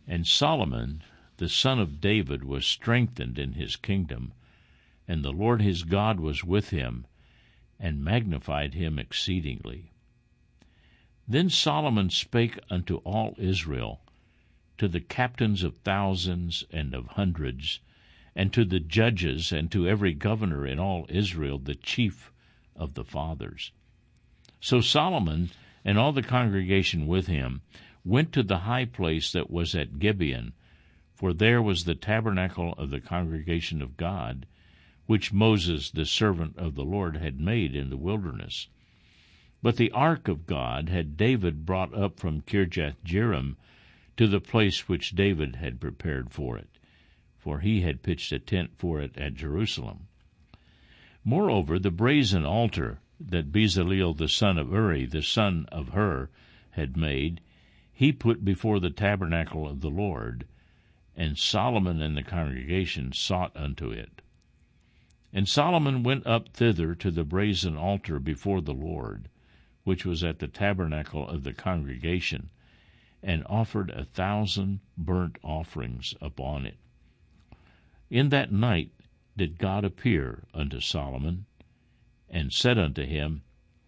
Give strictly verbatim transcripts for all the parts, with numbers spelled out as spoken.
And Solomon, the son of David, was strengthened in his kingdom, and the Lord his God was with him, and magnified him exceedingly. Then Solomon spake unto all Israel, to the captains of thousands and of hundreds, and to the judges, and to every governor in all Israel, the chief of the fathers. So Solomon and all the congregation with him went to the high place that was at Gibeon, for there was the tabernacle of the congregation of God, which Moses the servant of the Lord had made in the wilderness. But the ark of God had David brought up from Kirjath-jearim to the place which David had prepared for it, for he had pitched a tent for it at Jerusalem. Moreover, the brazen altar that Bezaleel the son of Uri, the son of Hur, had made, he put before the tabernacle of the Lord, and Solomon and the congregation sought unto it. And Solomon went up thither to the brazen altar before the Lord, which was at the tabernacle of the congregation, and offered a thousand burnt offerings upon it. In that night did God appear unto Solomon, and said unto him,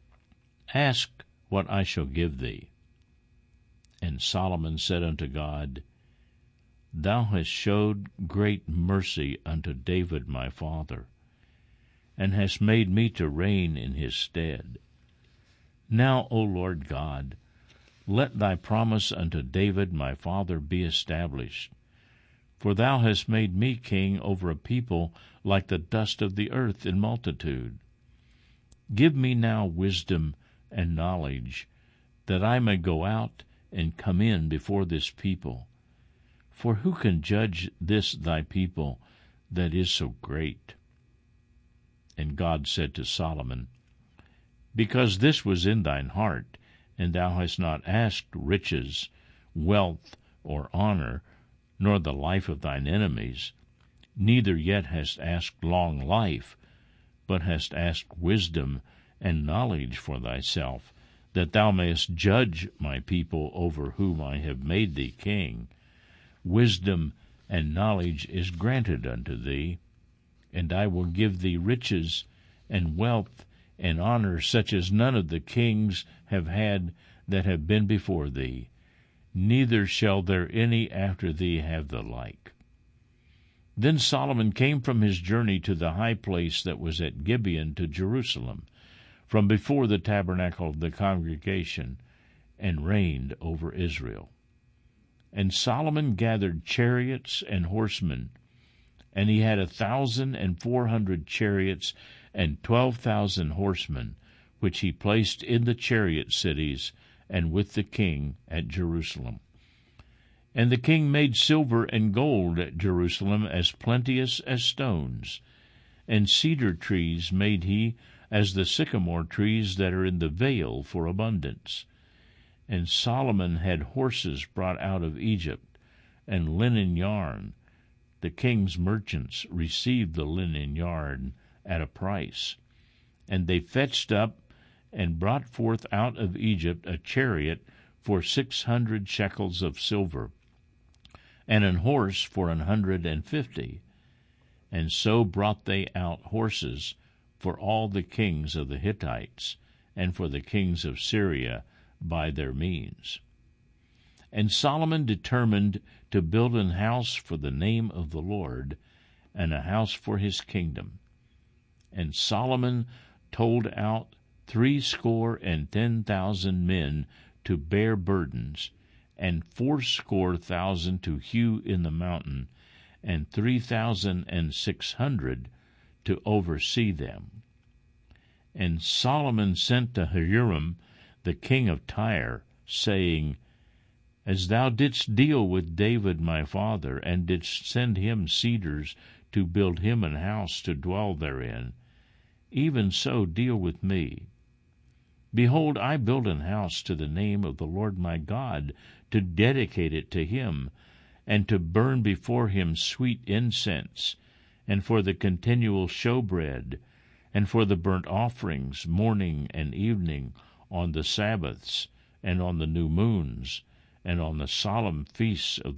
Ask what I shall give thee. And Solomon said unto God, Thou hast showed great mercy unto David my father, and hast made me to reign in his stead. Now, O Lord God, let thy promise unto David my father be established, for thou hast made me king over a people like the dust of the earth in multitude. Give me now wisdom and knowledge, that I may go out and come in before this people. For who can judge this thy people that is so great? And God said to Solomon, Because this was in thine heart, and thou hast not asked riches, wealth, or honor, nor the life of thine enemies, neither yet hast asked long life, but hast asked wisdom and knowledge for thyself, that thou mayest judge my people over whom I have made thee king. Wisdom and knowledge is granted unto thee, and I will give thee riches and wealth and honor such as none of the kings have had that have been before thee, neither shall there any after thee have the like. Then Solomon came from his journey to the high place that was at Gibeon to Jerusalem, from before the tabernacle of the congregation, and reigned over Israel. And Solomon gathered chariots and horsemen, and he had a thousand and four hundred chariots and twelve thousand horsemen, which he placed in the chariot cities and with the king at Jerusalem. And the king made silver and gold at Jerusalem as plenteous as stones, and cedar trees made he as the sycamore trees that are in the vale for abundance. And Solomon had horses brought out of Egypt, and linen yarn. The king's merchants received the linen yarn at a price. And they fetched up and brought forth out of Egypt a chariot for six hundred shekels of silver, and an horse for an hundred and fifty. And so brought they out horses for all the kings of the Hittites, and for the kings of Syria by their means. And Solomon determined to build an house for the name of the Lord, and a house for his kingdom. And Solomon told out threescore and ten thousand men to bear burdens, and fourscore thousand to hew in the mountain, and three thousand and six hundred to oversee them. And Solomon sent to Hiram the king of Tyre, saying, As thou didst deal with David my father, and didst send him cedars to build him an house to dwell therein, even so deal with me. Behold, I build an house to the name of the Lord my God, to dedicate it to him, and to burn before him sweet incense, and for the continual showbread, and for the burnt offerings morning and evening, on the Sabbaths, and on the new moons, and on the solemn feasts of